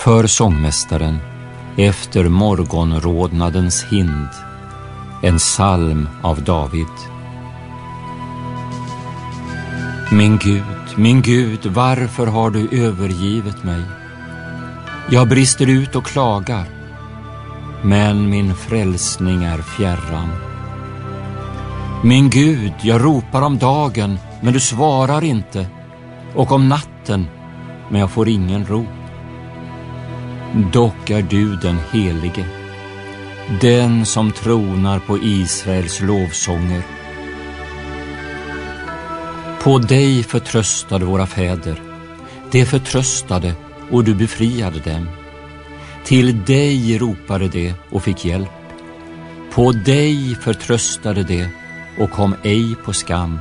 För sångmästaren, efter morgonrodnadens hind, en psalm av David. Min Gud, varför har du övergivit mig? Jag brister ut och klagar, men min frälsning är fjärran. Min Gud, jag ropar om dagen, men du svarar inte, och om natten, men jag får ingen ro. Dock är du den helige, den som tronar på Israels lovsånger. På dig förtröstade våra fäder, de förtröstade och du befriade dem. Till dig ropade de och fick hjälp. På dig förtröstade de och kom ej på skam.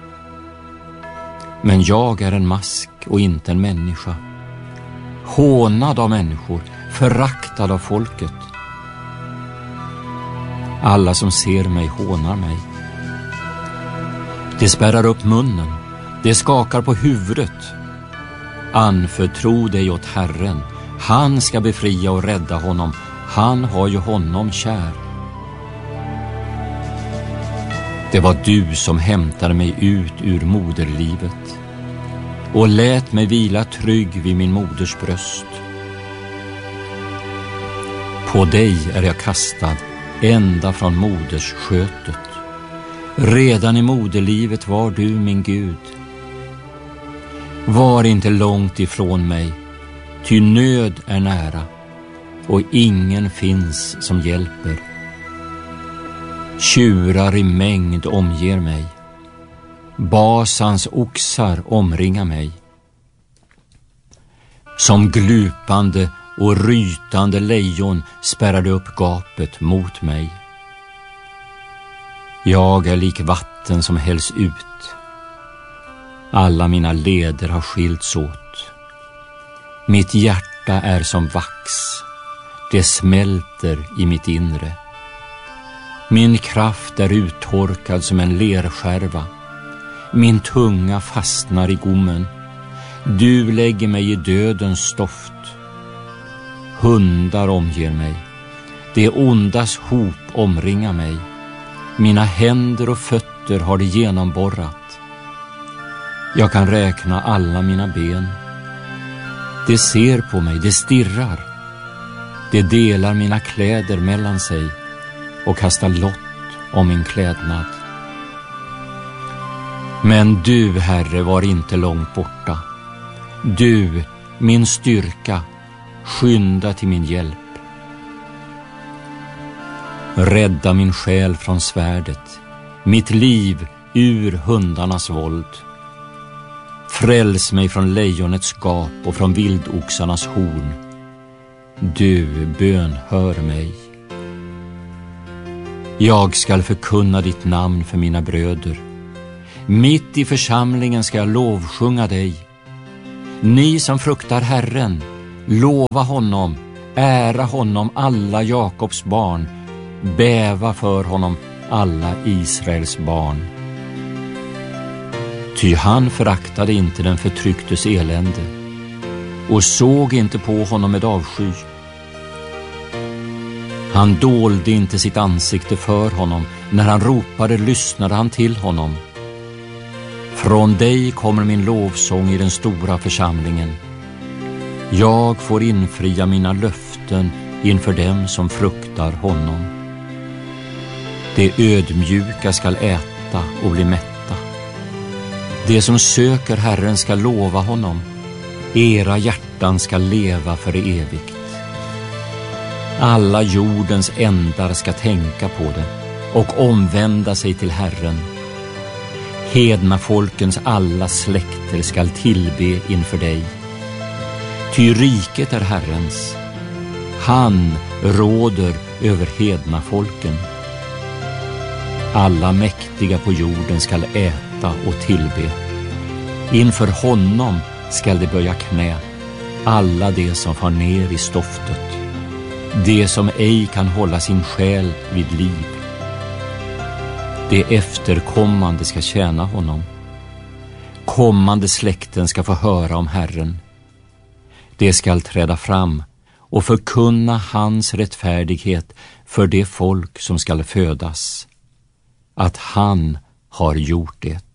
Men jag är en mask och inte en människa, hånad av människor, föraktad av folket. Alla som ser mig hånar mig. De spärrar upp munnen, de skakar på huvudet. Anförtro dig åt Herren, han ska befria och rädda honom, han har ju honom kär. Det var du som hämtade mig ut ur moderlivet och lät mig vila trygg vid min moders bröst. På dig är jag kastad ända från moders skötet. Redan i moderlivet var du min Gud. Var inte långt ifrån mig, ty nöd är nära och ingen finns som hjälper. Tjurar i mängd omger mig, Basans oxar omringar mig. Som glupande och rytande lejon spärrade upp gapet mot mig. Jag är lik vatten som hälls ut. Alla mina leder har skilts åt. Mitt hjärta är som vax, det smälter i mitt inre. Min kraft är uttorkad som en lerskärva. Min tunga fastnar i gommen. Du lägger mig i dödens stoft. Hundar omger mig. Det ondas hop omringar mig. Mina händer och fötter har det genomborrat. Jag kan räkna alla mina ben. Det ser på mig, det stirrar. Det delar mina kläder mellan sig och kastar lott om min klädnad. Men du, Herre, var inte långt borta. Du, min styrka, skynda till min hjälp. Rädda min själ från svärdet, mitt liv ur hundarnas våld. Fräls mig från lejonets gap och från vildoxarnas horn. Du bönhör mig. Jag skall förkunna ditt namn för mina bröder. Mitt i församlingen ska jag lovsjunga dig. Ni som fruktar Herren, lova honom, ära honom alla Jakobs barn, bäva för honom alla Israels barn. Ty han föraktade inte den förtrycktes elände och såg inte på honom med avsky. Han dolde inte sitt ansikte för honom. När han ropade lyssnade han till honom. Från dig kommer min lovsång i den stora församlingen. Jag får infria mina löften inför dem som fruktar honom. De ödmjuka skall äta och bli mätta. De som söker Herren ska lova honom. Era hjärtan ska leva för evigt. Alla jordens ändar ska tänka på det och omvända sig till Herren. Hedna folkens alla släkter skall tillbe inför dig. Ty riket är Herrens. Han råder över hedna folken. Alla mäktiga på jorden skall äta och tillbe. Inför honom skall de böja knä, alla de som far ner i stoftet, de som ej kan hålla sin själ vid liv. De efterkommande ska tjäna honom. Kommande släkten ska få höra om Herren. De skall träda fram och förkunna hans rättfärdighet för det folk som skall födas, att han har gjort det.